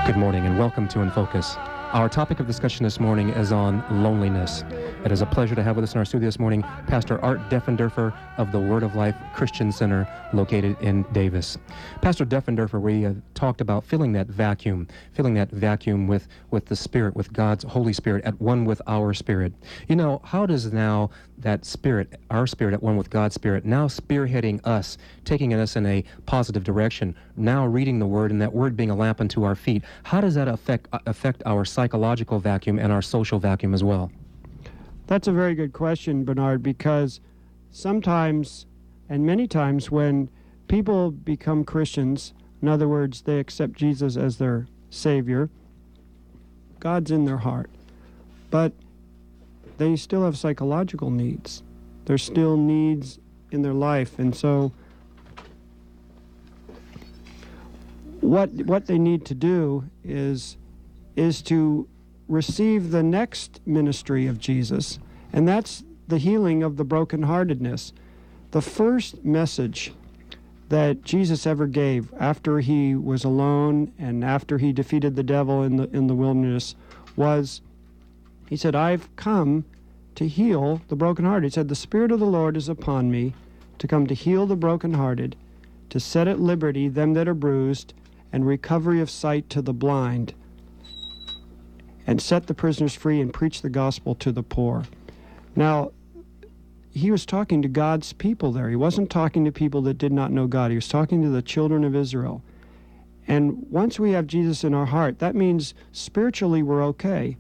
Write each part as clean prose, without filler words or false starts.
Good morning and welcome to In Focus. Our topic of discussion this morning is on loneliness. It is a pleasure to have with us in our studio this morning Pastor Art Defendorfer of the Word of Life Christian Center located in Davis. Pastor Defendorfer, we talked about filling that vacuum with the Spirit, with God's Holy Spirit at one with our spirit. You know, how does now that Spirit, our Spirit at one with God's Spirit, now spearheading us, taking us in a positive direction, now reading the Word and that Word being a lamp unto our feet, how does that affect our psychological vacuum and our social vacuum as well? That's a very good question, Bernard, because sometimes, and many times, when people become Christians, in other words, they accept Jesus as their Savior, God's in their heart. But they still have psychological needs. There's still needs in their life. And so what they need to do is to receive the next ministry of Jesus, and that's the healing of the brokenheartedness. The first message that Jesus ever gave after he was alone and after he defeated the devil in the wilderness was, he said, "I've come to heal the brokenhearted." He said, "The Spirit of the Lord is upon me to come to heal the brokenhearted, to set at liberty them that are bruised, and recovery of sight to the blind, and set the prisoners free and preach the gospel to the poor." Now, he was talking to God's people there. He wasn't talking to people that did not know God. He was talking to the children of Israel. And once we have Jesus in our heart, that means spiritually we're okay.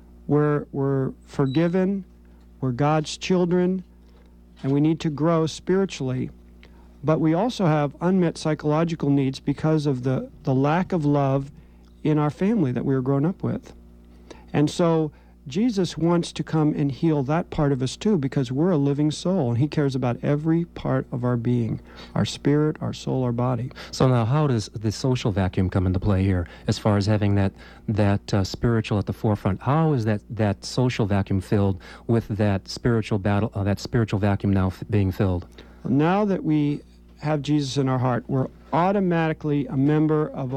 We're forgiven, we're God's children, and we need to grow spiritually. But we also have unmet psychological needs because of the lack of love in our family that we were grown up with. And so Jesus wants to come and heal that part of us too, because we're a living soul, and he cares about every part of our being, our spirit, our soul, our body. So now how does the social vacuum come into play here as far as having that spiritual at the forefront? How is that social vacuum filled with that spiritual battle, that spiritual vacuum now being filled? Now that we have Jesus in our heart, we're automatically a member of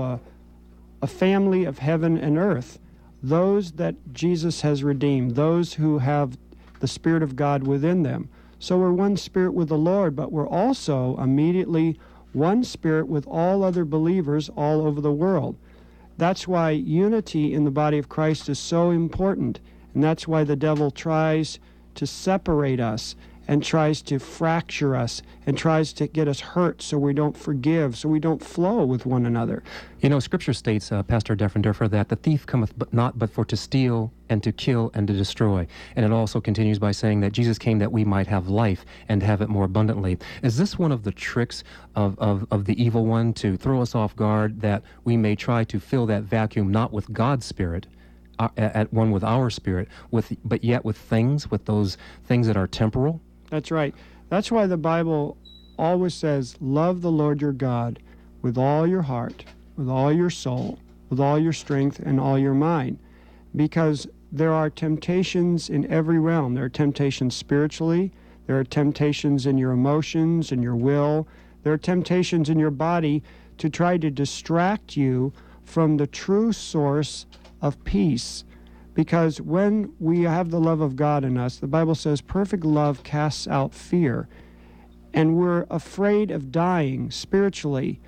a family of heaven and earth. Those that Jesus has redeemed, those who have the Spirit of God within them. So we're one spirit with the Lord, but we're also immediately one spirit with all other believers all over the world. That's why unity in the body of Christ is so important, and that's why the devil tries to separate us and tries to fracture us and tries to get us hurt so we don't forgive, so we don't flow with one another. You know, Scripture states, Pastor Defendorfer, that the thief cometh not but for to steal and to kill and to destroy. And it also continues by saying that Jesus came that we might have life and have it more abundantly. Is this one of the tricks of the evil one, to throw us off guard, that we may try to fill that vacuum not with God's Spirit, at one with our spirit, but yet with those things that are temporal? That's right. That's why the Bible always says, love the Lord your God with all your heart, with all your soul, with all your strength, and all your mind. Because there are temptations in every realm. There are temptations spiritually. There are temptations in your emotions and your will. There are temptations in your body to try to distract you from the true source of peace. Because when we have the love of God in us, the Bible says perfect love casts out fear. And we're afraid of dying spiritually.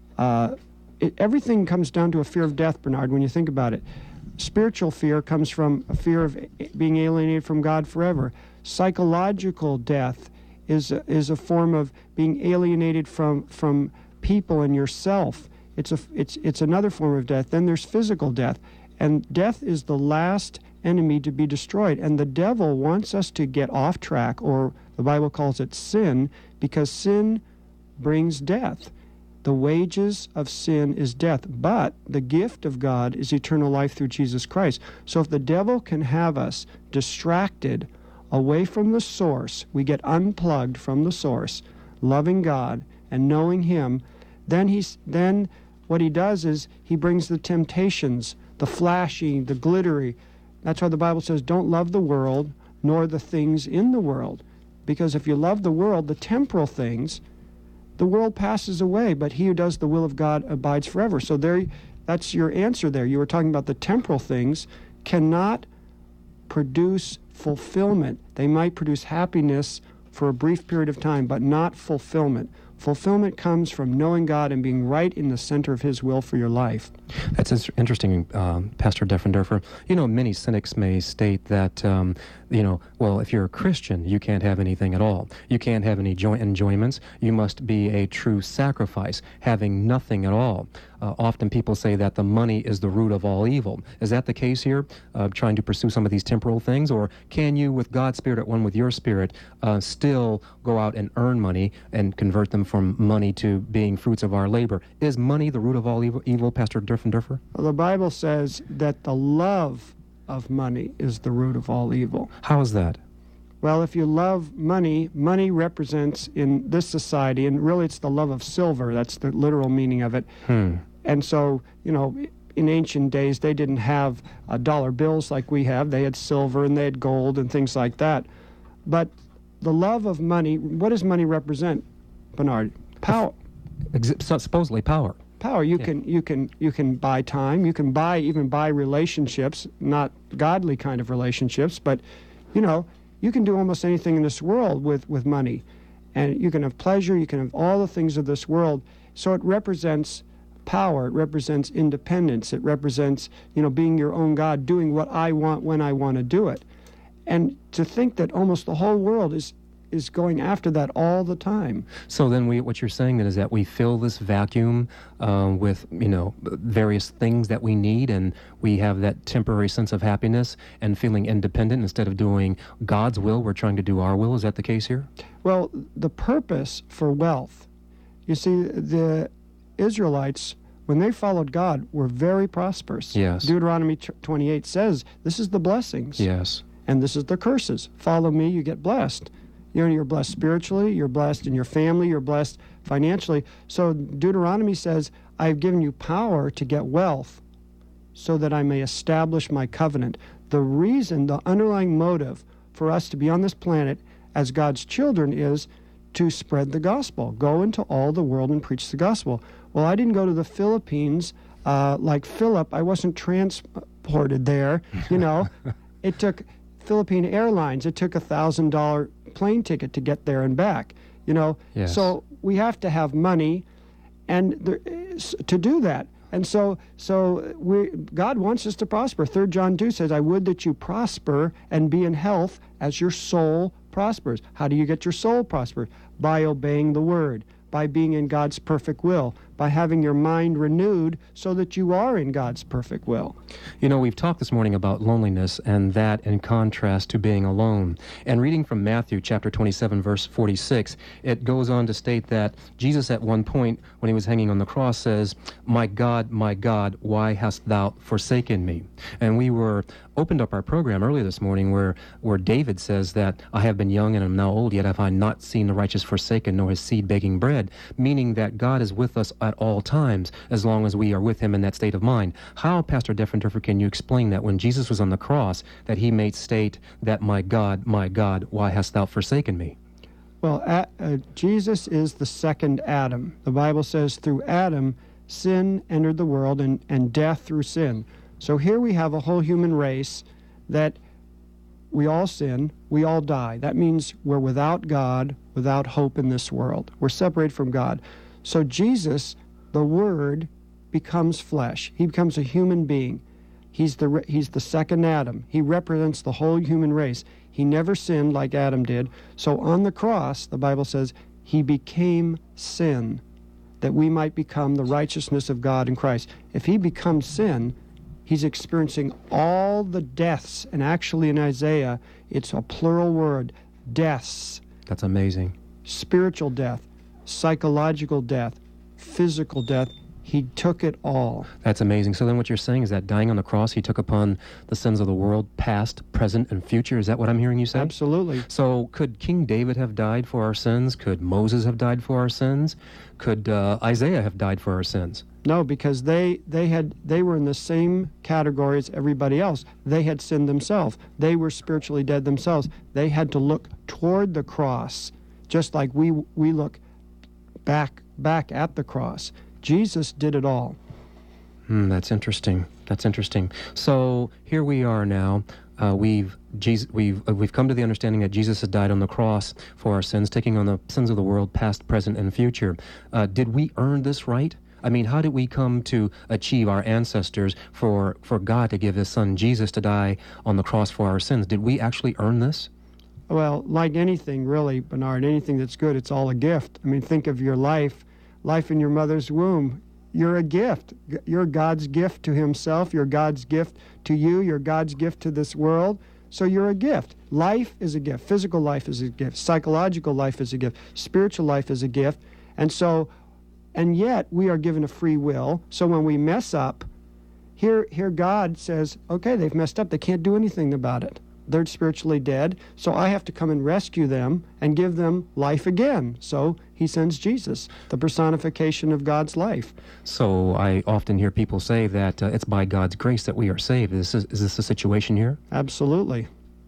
Everything comes down to a fear of death, Bernard, when you think about it. Spiritual fear comes from a fear of being alienated from God forever. Psychological death is a form of being alienated from people and yourself. It's another form of death. Then there's physical death. And death is the last enemy to be destroyed. And the devil wants us to get off track, or the Bible calls it sin, because sin brings death. The wages of sin is death, but the gift of God is eternal life through Jesus Christ. So if the devil can have us distracted away from the source, we get unplugged from the source, loving God and knowing him, then what he does is he brings the temptations, the flashy, the glittery. That's why the Bible says, don't love the world, nor the things in the world. Because if you love the world, the temporal things, the world passes away, but he who does the will of God abides forever. So that's your answer there. You were talking about the temporal things cannot produce fulfillment. They might produce happiness for a brief period of time, but not fulfillment. Fulfillment comes from knowing God and being right in the center of His will for your life. That's interesting, Pastor Diffenderfer. Many cynics may state that, well, if you're a Christian, you can't have anything at all. You can't have any enjoyments. You must be a true sacrifice, having nothing at all. Often people say that the money is the root of all evil. Is that the case here, trying to pursue some of these temporal things? Or can you, with God's Spirit at one with your spirit, still go out and earn money and convert them from money to being fruits of our labor? Is money the root of all evil, Pastor Diffenderfer? Well, the Bible says that the love of money is the root of all evil. How is that? Well, if you love money, money represents in this society, and really it's the love of silver. That's the literal meaning of it. And so, in ancient days, they didn't have dollar bills like we have. They had silver and they had gold and things like that. But the love of money, what does money represent, Bernard? Power. Supposedly power. Power. You can buy time. You can even buy relationships, not godly kind of relationships, but you can do almost anything in this world with money. And you can have pleasure, you can have all the things of this world. So it represents power, it represents independence, it represents, being your own God, doing what I want when I want to do it. And to think that almost the whole world is going after that all the time. So then what you're saying then is that we fill this vacuum with, various things that we need, and we have that temporary sense of happiness and feeling independent instead of doing God's will. We're trying to do our will. Is that the case here? Well, the purpose for wealth, you see, the Israelites, when they followed God, were very prosperous. Yes. Deuteronomy 28 says, this is the blessings. Yes. And this is the curses. Follow me, you get blessed. You're blessed spiritually, you're blessed in your family, you're blessed financially. So Deuteronomy says, I've given you power to get wealth so that I may establish my covenant. The reason, the underlying motive for us to be on this planet as God's children is to spread the gospel. Go into all the world and preach the gospel. Well, I didn't go to the Philippines like Philip. I wasn't transported there. It took Philippine Airlines. It took $1,000 plane ticket to get there and back. Yes. So we have to have money, and to do that. And so God wants us to prosper. 3 John 2 says, I would that you prosper and be in health as your soul prospers. How do you get your soul prospered? By obeying the word, by being in God's perfect will, by having your mind renewed so that you are in God's perfect will. We've talked this morning about loneliness, and that in contrast to being alone. And reading from Matthew chapter 27, verse 46, it goes on to state that Jesus at one point, when he was hanging on the cross, says, my God, why hast thou forsaken me? And we opened up our program earlier this morning where David says that I have been young and am now old, yet have I not seen the righteous forsaken, nor his seed begging bread, meaning that God is with us at all times, as long as we are with him in that state of mind. How, Pastor Diffenderfer, can you explain that when Jesus was on the cross, that he may state that, my God, why hast thou forsaken me? Well, Jesus is the second Adam. The Bible says through Adam, sin entered the world, and death through sin. So here we have a whole human race that we all sin, we all die. That means we're without God, without hope in this world. We're separated from God. So Jesus, the Word, becomes flesh. He becomes a human being. He's the second Adam. He represents the whole human race. He never sinned like Adam did. So on the cross, the Bible says, he became sin, that we might become the righteousness of God in Christ. If he becomes sin, he's experiencing all the deaths. And actually in Isaiah, it's a plural word, deaths. That's amazing. Spiritual death, psychological death, physical death. He took it all. That's amazing. So then what you're saying is that dying on the cross, he took upon the sins of the world, past, present, and future. Is that what I'm hearing you say? Absolutely. So could King David have died for our sins? Could Moses have died for our sins? Could Isaiah have died for our sins? No, because they were in the same category as everybody else. They had sinned themselves. They were spiritually dead themselves. They had to look toward the cross, just like we look back at the cross. Jesus did it all. That's interesting. That's interesting. So here we are now. We've come to the understanding that Jesus has died on the cross for our sins, taking on the sins of the world, past, present, and future. Did we earn this right? I mean, how did we come to achieve our ancestors for God to give His Son Jesus to die on the cross for our sins? Did we actually earn this? Well, like anything, really, Bernard, anything that's good, it's all a gift. I mean, think of your life in your mother's womb. You're a gift. You're God's gift to Himself. You're God's gift to you. You're God's gift to this world. So you're a gift. Life is a gift. Physical life is a gift. Psychological life is a gift. Spiritual life is a gift. And yet we are given a free will. So when we mess up, here God says, okay, they've messed up. They can't do anything about it. They're spiritually dead. So I have to come and rescue them and give them life again. So He sends Jesus, the personification of God's life. So I often hear people say that it's by God's grace that we are saved. Is this the situation here? Absolutely.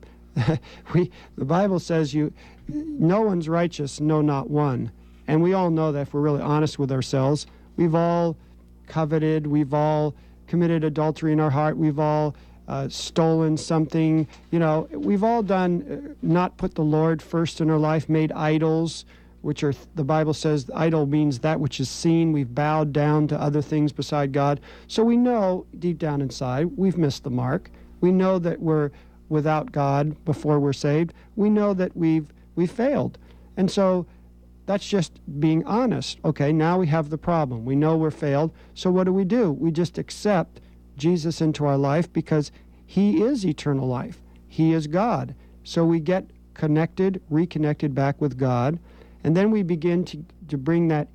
The Bible says no one's righteous, no, not one. And we all know that if we're really honest with ourselves, we've all coveted, we've all committed adultery in our heart, we've all stolen something, we've all done, not put the Lord first in our life, made idols, which are, the Bible says, idol means that which is seen. We've bowed down to other things beside God. So we know deep down inside we've missed the mark. We know that we're without God before we're saved. We know that we've failed. And so that's just being honest. Okay, now we have the problem. We know we're failed. So what do? We just accept Jesus into our life because He is eternal life. He is God. So we get connected, reconnected back with God, and then we begin to bring that,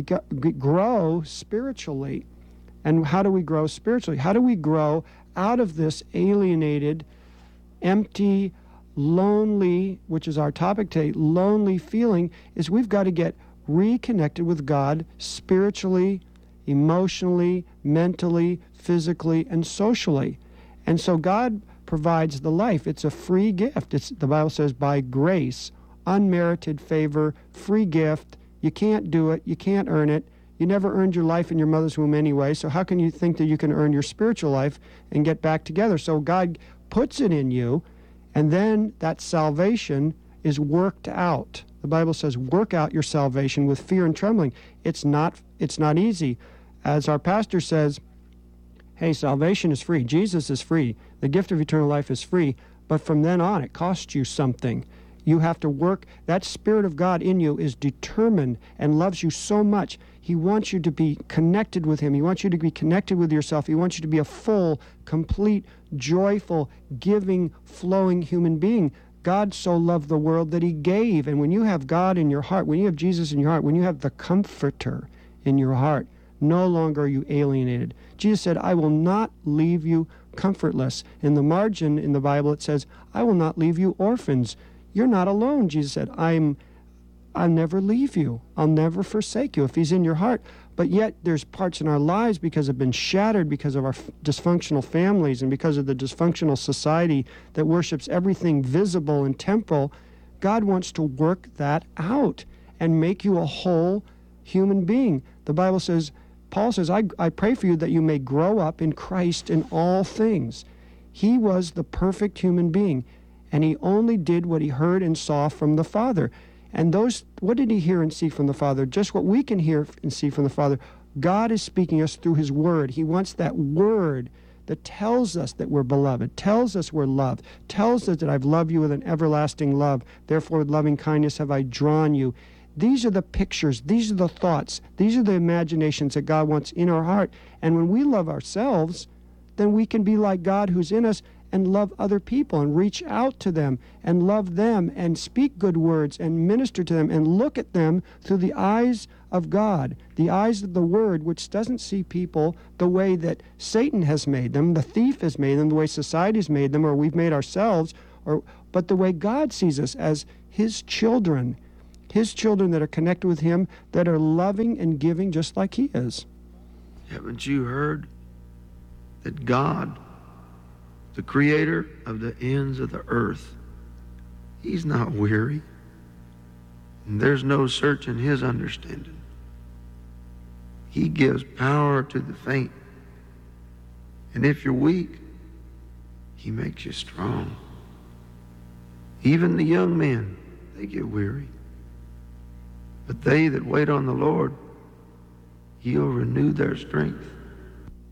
grow spiritually. And how do we grow spiritually? How do we grow out of this alienated, empty, lonely, which is our topic today, lonely feeling, is we've got to get reconnected with God spiritually, emotionally, mentally, physically, and socially. And so God provides the life. It's a free gift. The Bible says by grace, unmerited favor, free gift. You can't do it. You can't earn it. You never earned your life in your mother's womb anyway, so how can you think that you can earn your spiritual life and get back together? So God puts it in you, and then that salvation is worked out. The Bible says, work out your salvation with fear and trembling. It's not easy. As our pastor says, hey, salvation is free. Jesus is free. The gift of eternal life is free. But from then on, it costs you something. You have to work. That Spirit of God in you is determined and loves you so much. He wants you to be connected with Him. He wants you to be connected with yourself. He wants you to be a full, complete, joyful, giving, flowing human being. God so loved the world that He gave. And when you have God in your heart, when you have Jesus in your heart, when you have the Comforter in your heart, no longer are you alienated. Jesus said, I will not leave you comfortless. In the margin in the Bible, it says, I will not leave you orphans. You're not alone. Jesus said, I'll never leave you. I'll never forsake you if He's in your heart. But yet there's parts in our lives because have been shattered because of our dysfunctional families and because of the dysfunctional society that worships everything visible and temporal. God wants to work that out and make you a whole human being. The Bible says, Paul says, I pray for you that you may grow up in Christ in all things. He was the perfect human being, and He only did what He heard and saw from the Father. And what did He hear and see from the Father? Just what we can hear and see from the Father. God is speaking us through His Word. He wants that Word that tells us that we're beloved, tells us we're loved, tells us that I've loved you with an everlasting love. Therefore, with loving kindness have I drawn you. These are the pictures, these are the thoughts, these are the imaginations that God wants in our heart. And when we love ourselves, then we can be like God who's in us and love other people and reach out to them and love them and speak good words and minister to them and look at them through the eyes of God, the eyes of the Word, which doesn't see people the way that Satan has made them, the thief has made them, the way society's made them, or we've made ourselves, but the way God sees us as His children that are connected with Him, that are loving and giving just like He is. Haven't you heard that God, the creator of the ends of the earth, He's not weary, and there's no searching His understanding. He gives power to the faint, And if you're weak, he makes you strong. Even the young men, they get weary. But they that wait on the Lord, he'll renew their strength.